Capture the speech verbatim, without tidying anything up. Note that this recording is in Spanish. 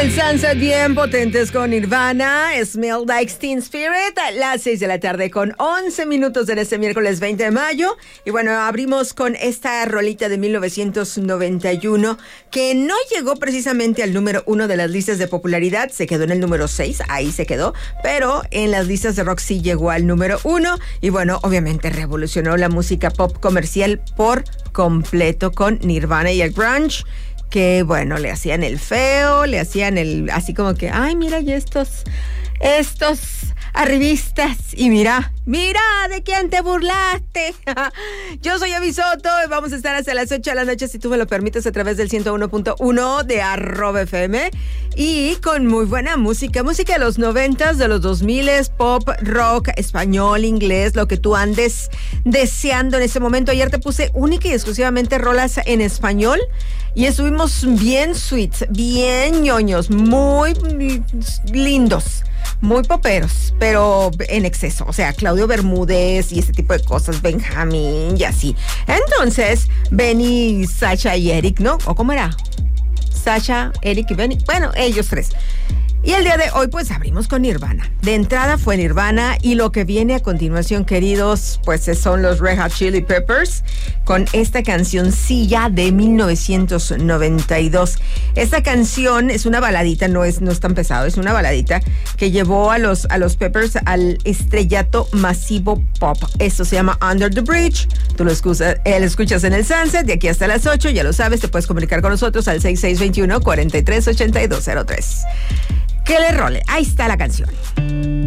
el Sunset bien potentes con Nirvana, Smell Like Teen Spirit, a las seis de la tarde con once minutos en este miércoles veinte de mayo. Y bueno, abrimos con esta rolita de mil novecientos noventa y uno que no llegó precisamente al número uno de las listas de popularidad, se quedó en el número seis, ahí se quedó, pero en las listas de rock sí llegó al número uno. Y bueno, obviamente revolucionó la música pop comercial por completo con Nirvana y el grunge, que bueno, le hacían el feo, le hacían el, así como que, ay, mira, y estos, estos arribistas, y mira, mira, ¿de quién te burlaste? Yo soy Abby Soto y vamos a estar hasta las ocho de la noche, si tú me lo permites, a través del ciento uno punto uno de arroba F M, y con muy buena música, música de los noventas, de los dos miles, pop, rock, español, inglés, lo que tú andes deseando en ese momento. Ayer te puse única y exclusivamente rolas en español, y estuvimos bien sweets, bien ñoños, muy lindos, muy poperos, pero en exceso. O sea, Claudio Bermúdez y ese tipo de cosas, Benjamín y así. Entonces, Benny, Sasha y Eric, ¿no? ¿O cómo era? Sasha, Eric y Benny. Bueno, ellos tres. Y el día de hoy, pues, abrimos con Nirvana. De entrada fue Nirvana, y lo que viene a continuación, queridos, pues son los Red Hot Chili Peppers, con esta cancioncilla de mil novecientos noventa y dos. Esta canción es una baladita, no es, no es tan pesado, es una baladita que llevó a los, a los Peppers al estrellato masivo pop. Esto se llama Under the Bridge. Tú lo escuchas, eh, lo escuchas en el Sunset, de aquí hasta las ocho, ya lo sabes, te puedes comunicar con nosotros al seis seis dos uno, cuatro tres ocho dos cero tres. Que le role, ahí está la canción.